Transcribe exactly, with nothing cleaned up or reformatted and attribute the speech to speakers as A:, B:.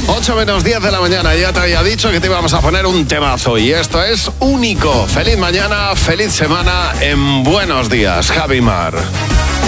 A: ocho menos diez de la mañana, ya te había dicho que te íbamos a poner un temazo y esto es único. Feliz mañana, feliz semana en Buenos Días, Javi Mar.